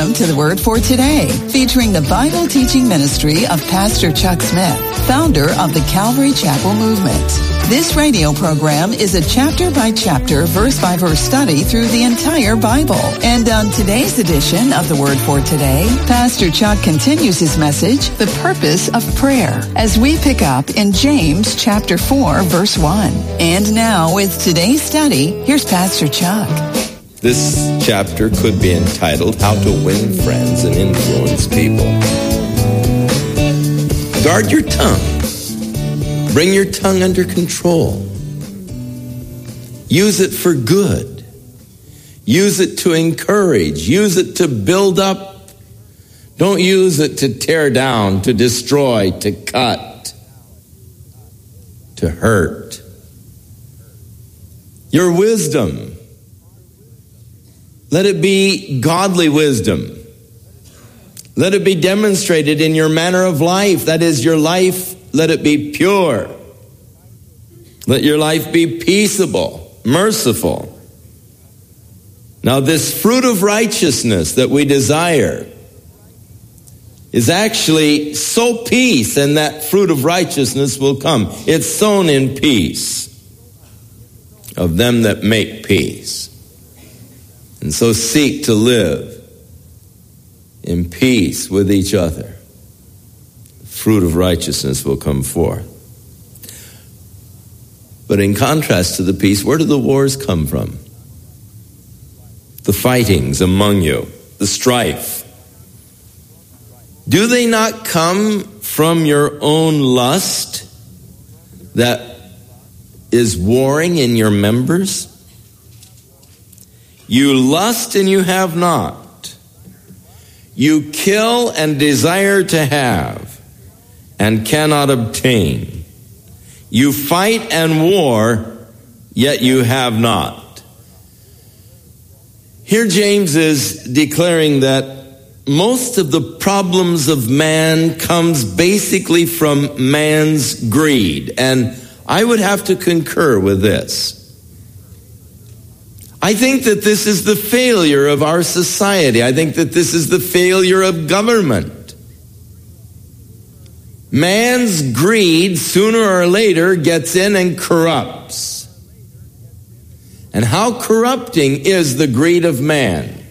Welcome to the Word for Today, featuring the Bible teaching ministry of Pastor Chuck Smith, founder of the Calvary Chapel Movement. This radio program is a chapter-by-chapter, verse-by-verse study through the entire Bible. And on today's edition of the Word for Today, Pastor Chuck continues his message, The Purpose of Prayer, as we pick up in James chapter 4, verse 1. And now, with today's study, here's Pastor Chuck. This chapter could be entitled, How to Win Friends and Influence People. Guard your tongue. Bring your tongue under control. Use it for good. Use it to encourage. Use it to build up. Don't use it to tear down, to destroy, to cut, to hurt. Your wisdom, let it be godly wisdom. Let it be demonstrated in your manner of life. That is, your life, let it be pure. Let your life be peaceable, merciful. Now, this fruit of righteousness that we desire is actually sow peace, and that fruit of righteousness will come. It's sown in peace of them that make peace. And so seek to live in peace with each other. The fruit of righteousness will come forth. But in contrast to the peace, where do the wars come from? The fightings among you, the strife. Do they not come from your own lust that is warring in your members? You lust and you have not. You kill and desire to have and cannot obtain. You fight and war, yet you have not. Here James is declaring that most of the problems of man comes basically from man's greed. And I would have to concur with this. I think that this is the failure of our society. I think that this is the failure of government. Man's greed, sooner or later, gets in and corrupts. And how corrupting is the greed of man?